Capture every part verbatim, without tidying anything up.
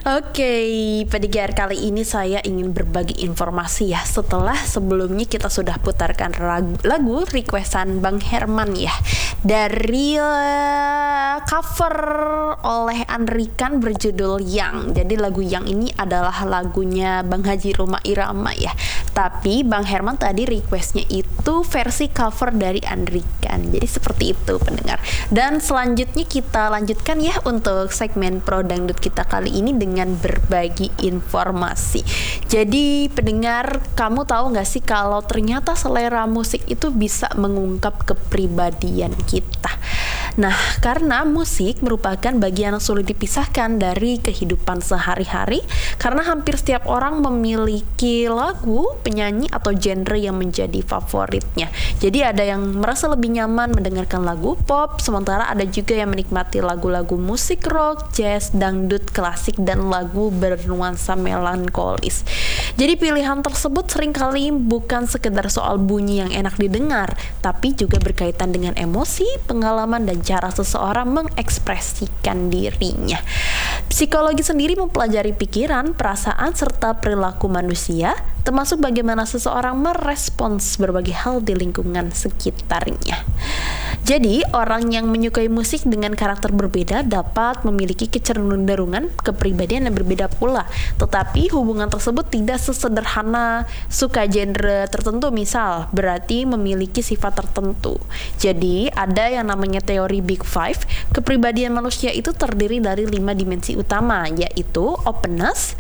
Oke, pendengar, kali ini saya ingin berbagi informasi ya. Setelah sebelumnya kita sudah putarkan lagu, lagu requestan Bang Herman ya, dari uh, cover oleh Andrikan berjudul Yang. Jadi lagu Yang ini adalah lagunya Bang Haji Rhoma Irama ya. Tapi Bang Herman tadi requestnya itu versi cover dari Andrikan. Jadi seperti itu pendengar. Dan selanjutnya kita lanjutkan ya untuk segmen Pro Dangdut kita kali ini dengan berbagi informasi. Jadi pendengar, kamu tahu gak sih kalau ternyata selera musik itu bisa mengungkap kepribadian kita. Nah, karena musik merupakan bagian yang sulit dipisahkan dari kehidupan sehari-hari, karena hampir setiap orang memiliki lagu, penyanyi, atau genre yang menjadi favoritnya. Jadi ada yang merasa lebih nyaman mendengarkan lagu pop, sementara ada juga yang menikmati lagu-lagu musik rock, jazz, dangdut, klasik, dan lagu bernuansa melankolis. Jadi pilihan tersebut seringkali bukan sekedar soal bunyi yang enak didengar, tapi juga berkaitan dengan emosi, pengalaman, dan cara seseorang mengekspresikan dirinya. Psikologi sendiri mempelajari pikiran, perasaan, serta perilaku manusia, termasuk bagaimana seseorang merespons berbagai hal di lingkungan sekitarnya. Jadi, orang yang menyukai musik dengan karakter berbeda dapat memiliki kecenderungan kepribadian yang berbeda pula. Tetapi hubungan tersebut tidak sesederhana suka genre tertentu, misal berarti memiliki sifat tertentu. Jadi, ada yang namanya teori Big Five. Kepribadian manusia itu terdiri dari lima dimensi utama, yaitu openness,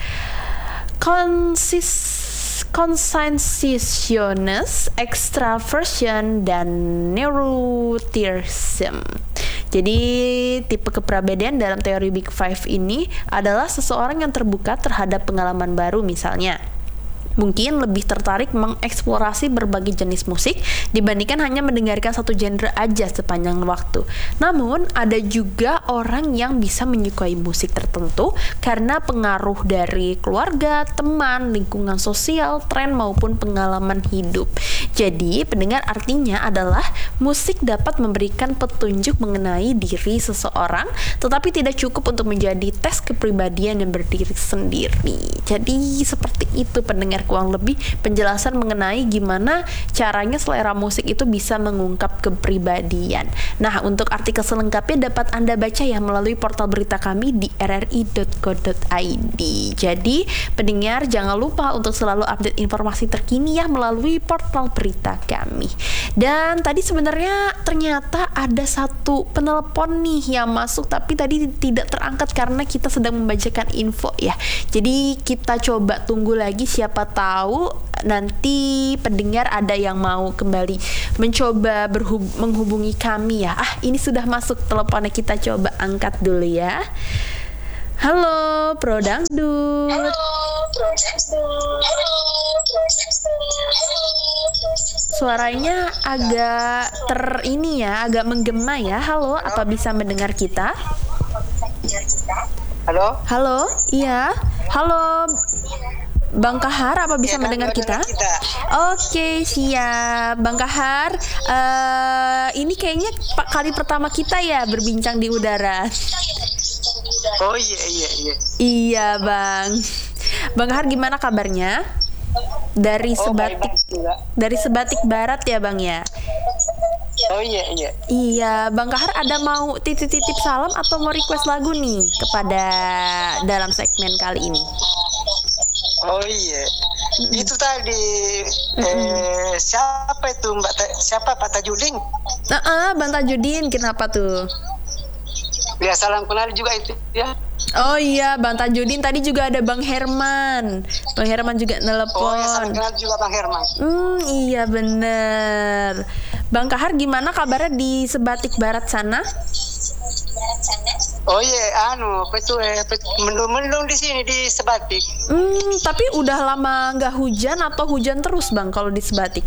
consist conscientiousness, extraversion, dan neuroticism. Jadi tipe kepribadian dalam teori Big Five ini adalah seseorang yang terbuka terhadap pengalaman baru, misalnya mungkin lebih tertarik mengeksplorasi berbagai jenis musik dibandingkan hanya mendengarkan satu genre aja sepanjang waktu. Namun, ada juga orang yang bisa menyukai musik tertentu karena pengaruh dari keluarga, teman, lingkungan sosial, tren, maupun pengalaman hidup. Jadi, pendengar, artinya adalah musik dapat memberikan petunjuk mengenai diri seseorang, tetapi tidak cukup untuk menjadi tes kepribadian yang berdiri sendiri. Jadi, seperti itu pendengar, kurang lebih penjelasan mengenai gimana caranya selera musik itu bisa mengungkap kepribadian. Nah, untuk artikel selengkapnya dapat Anda baca ya melalui portal berita kami di r r i dot co dot i d. Jadi, pendengar jangan lupa untuk selalu update informasi terkini ya melalui portal berita kami. Dan tadi sebenarnya ternyata ada satu penelpon nih yang masuk, tapi tadi tidak terangkat karena kita sedang membacakan info ya. Jadi kita coba tunggu lagi, siapa tahu nanti pendengar ada yang mau kembali mencoba berhub- menghubungi kami ya. Ah, ini sudah masuk teleponnya, kita coba angkat dulu ya. Halo, Pro Dangdut. Halo, Pro Dangdut. Suaranya agak ter ini ya, agak menggema ya. Halo, apa bisa mendengar kita? Halo. Halo, iya. Halo, Bang Kahar, apa bisa ya, mendengar kita? kita? Oke, siap. Bang Kahar, uh, ini kayaknya pak kali pertama kita ya berbincang di udara. Oh iya iya iya. Iya, Bang. Bang Kahar, gimana kabarnya? Dari oh, Sebatik, dari Sebatik Barat ya, Bang ya? Oh iya iya. Iya, Bang Kahar ada mau titip-titip salam atau mau request lagu nih kepada dalam segmen kali ini? Oh iya, mm-mm. Itu tadi eh, siapa itu Mbak? Ta- siapa Pak Tajudin? Nah, uh, Bang Tajudin, kenapa tuh? Ya salam kenal juga itu ya. Oh iya, Bang Tajudin, tadi juga ada Bang Herman. Bang Herman juga Oh nelpon. ya, salam kenal juga Bang Herman. Hmm, iya bener. Bang Kahar, gimana kabarnya di Sebatik Barat sana? Oh iya, anu, apa itu eh, mendung-mendung di sini di Sebatik. Hmm, tapi udah lama nggak hujan atau hujan terus, Bang, kalau di Sebatik?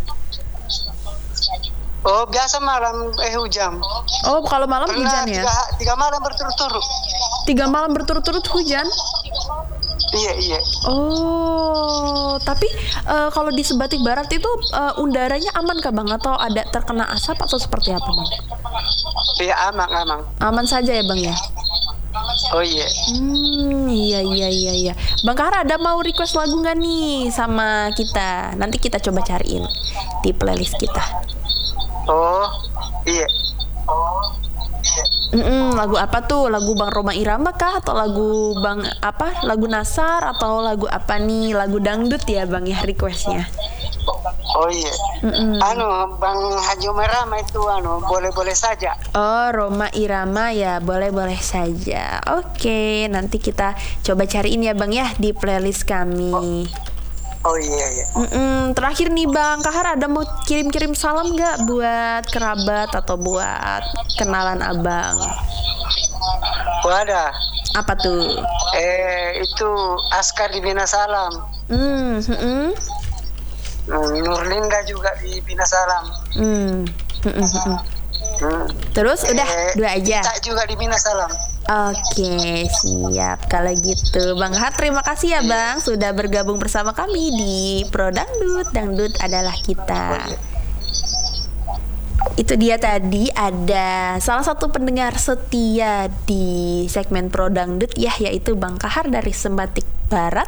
Oh, biasa malam eh hujan. Oh, kalau malam Pernah hujan ya? Tiga, tiga malam berturut-turut. Tiga malam berturut-turut hujan? Iya iya. Oh, tapi uh, kalau di Sebatik Barat itu uh, udaranya aman kah, Bang? Atau ada terkena asap atau seperti apa, Bang? Iya aman aman. Aman saja ya, Bang ya? Oh iya. Hmm, iya iya iya iya. Bang Kahar ada mau request lagu nggak nih sama kita? Nanti kita coba cariin di playlist kita. Oh iya. Mm-mm, lagu apa tuh? Lagu Bang Roma Irama kah? Atau lagu Bang apa? Lagu Nasar atau lagu apa nih? Lagu dangdut ya Bang ya requestnya? Oh iya. Mm-mm. Anu Bang Haji Merama itu anu boleh-boleh saja. Oh, Roma Irama ya, boleh-boleh saja. Oke, nanti kita coba cariin ya Bang ya di playlist kami. Oh iya iya. Mm-mm. Terakhir nih Bang Kahar ada mau kirim-kirim salam nggak buat kerabat atau buat kenalan abang? Oh ada. Apa tuh? Eh itu Askar di Bina Salam. Hmm, mm-mm. Hmm, Nurlinda juga di Bina Salam. Hmm, mm-mm, mm-mm. Hmm. Terus udah Eh, dua aja. Kita juga di Bina Salam. Oke, siap. Kalau gitu, Bang Kahar terima kasih ya Bang sudah bergabung bersama kami di Pro Dangdut. Dangdut adalah kita. Itu dia tadi ada salah satu pendengar setia di segmen Pro Dangdut ya, yaitu Bang Kahar dari Sebatik Barat.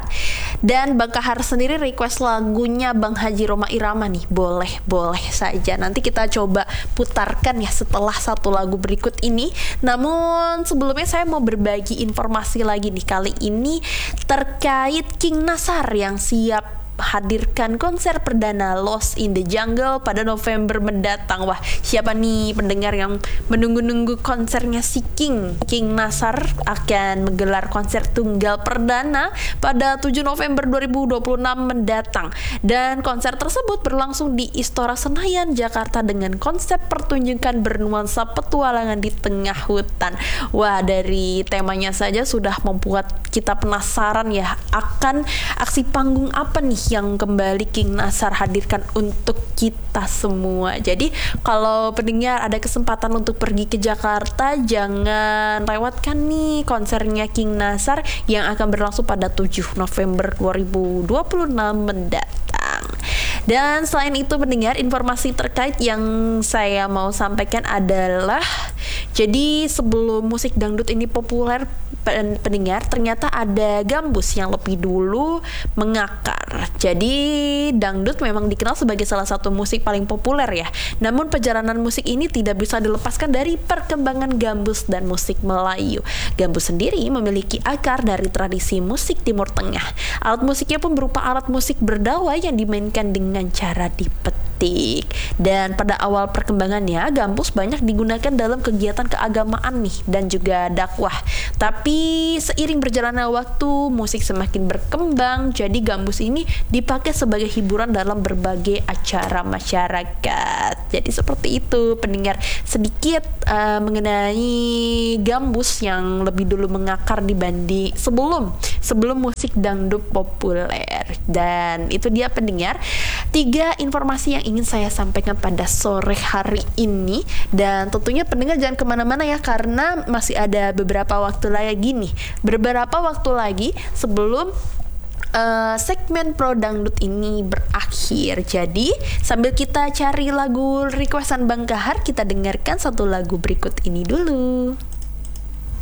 Dan Bang Kahar sendiri request lagunya Bang Haji Roma Irama nih. Boleh, boleh saja. Nanti kita coba putarkan ya setelah satu lagu berikut ini. Namun sebelumnya saya mau berbagi informasi lagi nih kali ini terkait King Nasar yang siap hadirkan konser perdana Lost in the Jungle pada November mendatang. Wah, siapa nih pendengar yang menunggu-nunggu konsernya si King? King Nasar akan menggelar konser tunggal perdana pada tujuh November dua ribu dua puluh enam mendatang. Dan konser tersebut berlangsung di Istora Senayan, Jakarta dengan konsep pertunjukan bernuansa petualangan di tengah hutan. Wah, dari temanya saja sudah membuat kita penasaran ya akan aksi panggung apa nih yang kembali King Nasar hadirkan untuk kita semua. Jadi kalau pendengar ada kesempatan untuk pergi ke Jakarta, jangan lewatkan nih konsernya King Nasar yang akan berlangsung pada tujuh November dua ribu dua puluh enam mendatang. Dan selain itu pendengar, informasi terkait yang saya mau sampaikan adalah jadi sebelum musik dangdut ini populer pendengar, ternyata ada gambus yang lebih dulu mengakar. Jadi dangdut memang dikenal sebagai salah satu musik paling populer ya. Namun perjalanan musik ini tidak bisa dilepaskan dari perkembangan gambus dan musik Melayu. Gambus sendiri memiliki akar dari tradisi musik Timur Tengah. Alat musiknya pun berupa alat musik berdawai yang dimainkan dengan cara dipetik. Dan pada awal perkembangannya, gambus banyak digunakan dalam kegiatan keagamaan nih dan juga dakwah. Tapi seiring berjalannya waktu, musik semakin berkembang, jadi gambus ini dipakai sebagai hiburan dalam berbagai acara masyarakat. Jadi seperti itu pendengar, sedikit uh, mengenai gambus yang lebih dulu mengakar dibanding sebelum sebelum musik dangdut populer. Dan itu dia pendengar, tiga informasi yang ingin saya sampaikan pada sore hari ini. Dan tentunya pendengar jangan kemana-mana ya, karena masih ada beberapa waktu lagi nih, beberapa waktu lagi sebelum Uh, segmen Pro Dangdut ini berakhir. Jadi sambil kita cari lagu requestan Bang Kahar, kita dengarkan satu lagu berikut ini dulu.